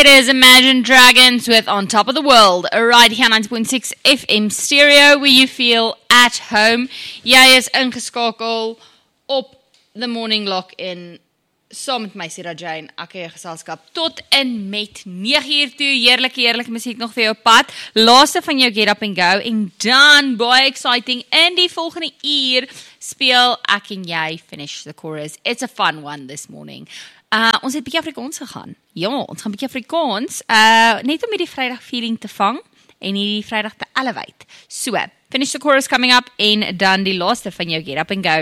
It is Imagine Dragons with On Top of the World, right here 90.6 FM stereo, where you feel at home. Jy is ingeskakel op The Morning Lock-in, saam met my Sarah Jane, ek jou geselskap, tot en met 9 uur toe, heerlijke muziek nog vir jou pad, laaste van jou Get Up and Go, en dan, baie exciting, in die volgende uur, speel ek en jy Finish the Chorus. It's a fun one this morning. Ons het bietjie Afrikaans gegaan. Ja, ons gaan bietjie Afrikaans, net om die Vrydag feeling te vang, en die Vrydag te elevate. So, Finish the Chorus coming up, en dan die laaste van jou Get Up and Go.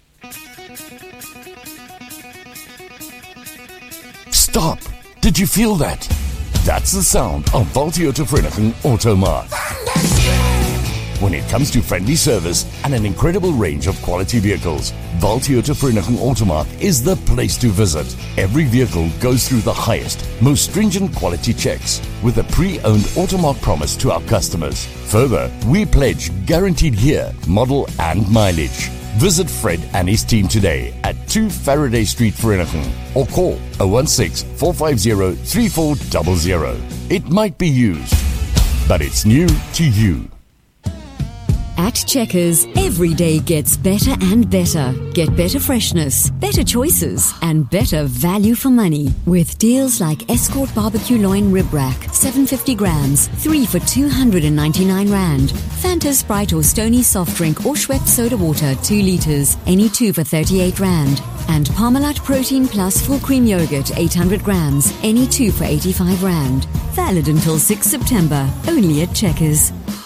Stop! Did you feel that? That's the sound of Valtioto Vereniging Automark. When it comes to friendly service and an incredible range of quality vehicles, Valtioto Vereniging Automark is the place to visit. Every vehicle goes through the highest, most stringent quality checks with a pre-owned Automark promise to our customers. Further, we pledge guaranteed year, model and mileage. Visit Fred and his team today at 2 Faraday Street, Vereniging, or call 016-450-3400. It might be used, but it's new to you. At Checkers, every day gets better and better. Get better freshness, better choices, and better value for money. With deals like Escort Barbecue Loin Rib Rack, 750 grams, 3 for 299 Rand. Fanta Sprite or Stony Soft Drink or Schweppes Soda Water, 2 liters, any 2 for 38 Rand. And Parmalat Protein Plus Full Cream Yogurt, 800 grams, any 2 for 85 Rand. Valid until 6 September, only at Checkers.